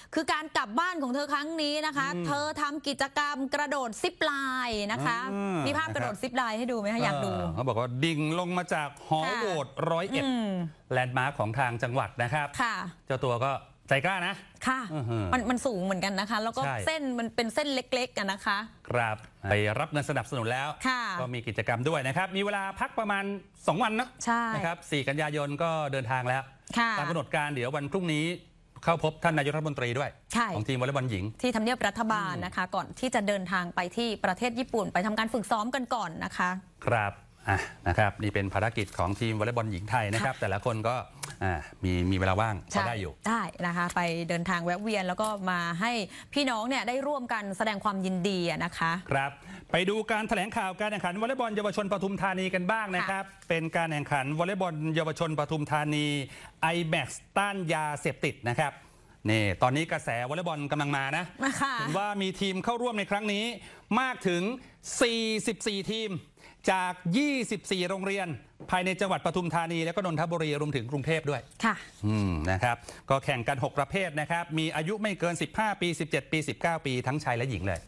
คือการกลับบ้านของเธอครั้งนี้นะคะเธอทำกิจกรรมกระโดดซิปไลน์นะคะมีภาพกระโดดซิปไลน์ให้ดูไหมคะอยากดูเขาบอกว่าดิ่งลงมาจากหอโหวต101แลนด์มาร์คของทางจังหวัดนะครับเจ้าตัวก็ใจกล้านะค่ะมันสูงเหมือนกันนะคะแล้วก็เส้นมันเป็นเส้นเล็กๆกันนะคะครับไปรับเงินสนับสนุนแล้วก็มีกิจกรรมด้วยนะครับมีเวลาพักประมาณ2 วันนะครับ4 กันยายนก็เดินทางแล้วตามกำหนดการเดี๋ยววันพรุ่งนี้เข้าพบท่านนายกรัฐมนตรีด้วยของทีมวอลเลย์บอลหญิงที่ทำเนียบรัฐบาลนะคะก่อนที่จะเดินทางไปที่ประเทศญี่ปุ่นไปทำการฝึกซ้อมกันก่อนนะคะครับนะครับนี่เป็นภารกิจของทีมวอลเลย์บอลหญิงไทยนะครับแต่ละคนก็มีเวลาว่างก็ได้อยู่ได้นะคะไปเดินทางแวะเวียนแล้วก็มาให้พี่น้องเนี่ยได้ร่วมกันแสดงความยินดีนะคะครับไปดูการแถลงข่าวการแข่งขันวอลเลย์บอลเยาวชนปทุมธานีกันบ้างนะครับเป็นการแข่งขันวอลเลย์บอลเยาวชนปทุมธานี IMAX ต้านยาเสพติดนะครับนี่ตอนนี้กระแสวอลเลย์บอลกำลังมานะเห็นว่ามีทีมเข้าร่วมในครั้งนี้มากถึง44 ทีมจาก24 โรงเรียนภายในจังหวัดปทุมธานีและก็นนทบุรีรวมถึงกรุงเทพด้วยค่ะนะครับก็แข่งกัน6ประเภทนะครับมีอายุไม่เกิน15 ปี17 ปี19 ปีทั้งชายและหญิงเลย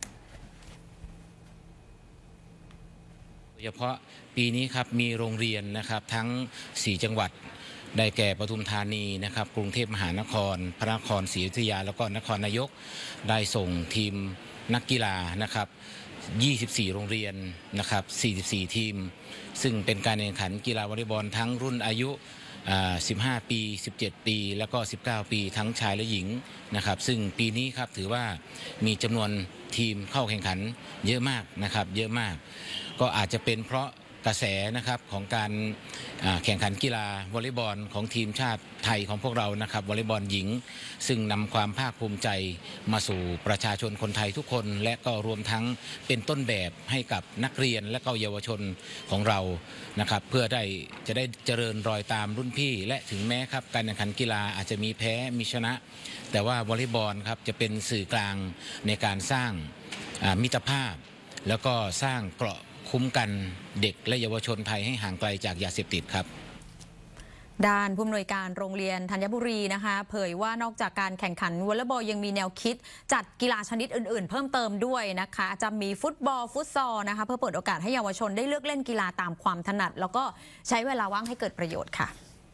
โดยเฉพาะปีนี้ครับมีโรงเรียนนะครับทั้ง4 จังหวัดได้แก่ปทุมธานีนะครับกรุงเทพมหานครพระนครศรีอยุธยาแล้วก็นครนายกได้ส่งทีมนักกีฬานะครับ24 โรงเรียนนะครับ44 ทีมซึ่งเป็นการแข่งขันกีฬาวอลเลย์บอลทั้งรุ่นอายุ15 ปี17 ปีแล้วก็19 ปีทั้งชายและหญิงนะครับซึ่งปีนี้ครับถือว่ามีจำนวนทีมเข้าแข่งขันเยอะมากนะครับเยอะมากก็อาจจะเป็นเพราะกระแสนะครับของการแข่งขันกีฬาวอลเลย์บอลของทีมชาติไทยของพวกเรานะครับวอลเลย์บอลหญิงซึ่งนำความภาคภูมิใจมาสู่ประชาชนคนไทยทุกคนและก็รวมทั้งเป็นต้นแบบให้กับนักเรียนและก็เยาวชนของเรานะครับเพื่อจะได้เจริญรอยตามรุ่นพี่และถึงแม้ครับการแข่งขันกีฬาอาจจะมีแพ้มีชนะแต่ว่าวอลเลย์บอลครับจะเป็นสื่อกลางในการสร้างมิตรภาพแล้วก็สร้างเกราะคุ้มกันเด็กและเยาวชนไทยให้ห่างไกลจากยาเสพติดครับด้านผู้อำนวยการโรงเรียนธัญบุรีนะคะเผยว่านอกจากการแข่งขันวอลเลย์บอลยังมีแนวคิดจัดกีฬาชนิดอื่นๆเพิ่มเติมด้วยนะคะจะมีฟุตบอลฟุตซอลนะคะเพื่อเปิดโอกาสให้เยาวชนได้เลือกเล่นกีฬาตามความถนัดแล้วก็ใช้เวลาว่างให้เกิดประโยชน์ค่ะ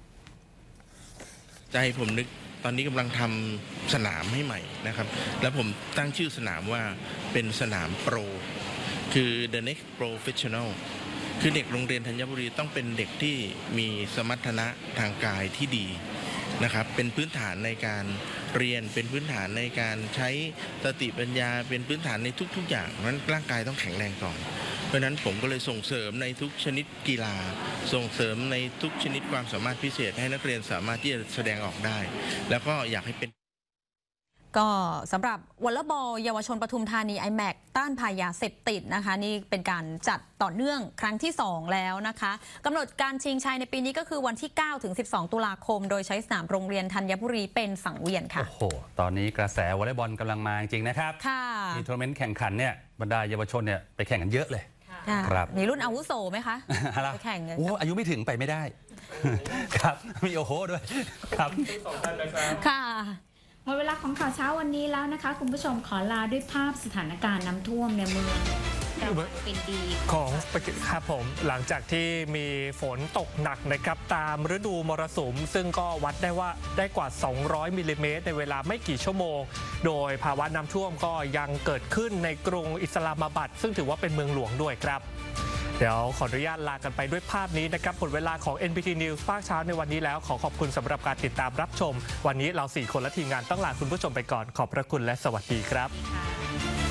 ใจผมนึกตอนนี้กำลังทำสนามให้ใหม่นะครับแล้วผมตั้งชื่อสนามว่าเป็นสนามโปรคือ The Next Professional คือเด็กโรงเรียนธัญบุรีต้องเป็นเด็กที่มีสมรรถนะทางกายที่ดีนะครับเป็นพื้นฐานในการเรียนเป็นพื้นฐานในการใช้สติปัญญาเป็นพื้นฐานในทุกๆอย่างนั้นร่างกายต้องแข็งแรงก่อนเพราะนั้นผมก็เลยส่งเสริมในทุกชนิดกีฬาส่งเสริมในทุกชนิดความสามารถพิเศษให้นักเรียนสามารถที่จะแสดงออกได้แล้วก็อยากให้เป็นก็สำหรับวอลเลย์บอลเยาวชนปทุมธานี IMAX ต้านภัยยาเสพติดนะคะนี่เป็นการจัดต่อเนื่องครั้งที่2แล้วนะคะกำหนดการชิงชัยในปีนี้ก็คือวันที่9 ถึง 12 ตุลาคมโดยใช้สนามโรงเรียนธัญบุรีเป็นสังเวียนค่ะโอ้โหตอนนี้กระแสวอลเลย์บอลกำลังมาจริงๆนะครับมีทัวร์นาเมนต์แข่งขันเนี่ยบรรดาเยาวชนเนี่ยไปแข่งกันเยอะเลยครับมีรุ่นอาวุโสไหมคะไปแข่งโอ้อายุไม่ถึงไปไม่ได้ครับมีโอ้โหด้วยครับค่ะหมดเวลาของข่าวเช้าวันนี้แล้วนะคะคุณผู้ชมขอลาด้วยภาพสถานการณ์น้ำท่วมในเมืองเป็นดีของครับผมหลังจากที่มีฝนตกหนักนะครับตามฤดูมรสุมซึ่งก็วัดได้ว่าได้กว่า200มิลลิเมตรในเวลาไม่กี่ชั่วโมงโดยภาวะน้ำท่วมก็ยังเกิดขึ้นในกรุงอิสลามาบัดซึ่งถือว่าเป็นเมืองหลวงด้วยครับเดี๋ยวขออนุญาตลากันไปด้วยภาพนี้นะครับหมดเวลาของ NBT News ภาคเช้าในวันนี้แล้วขอขอบคุณสำหรับการติดตามรับชมวันนี้เรา4 คนและทีมงานต้องลาคุณผู้ชมไปก่อนขอบพระคุณและสวัสดีครับ